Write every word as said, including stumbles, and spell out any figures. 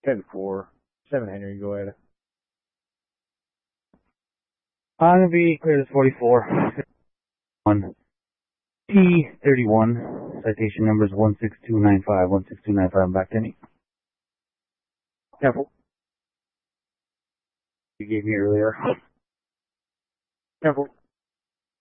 ten four. seven Henry, go ahead. I'm going to be clear as forty-four. one. T thirty-one. Citation numbers one six two nine five, one six two nine five. Back to me. Careful. You gave me earlier. Careful.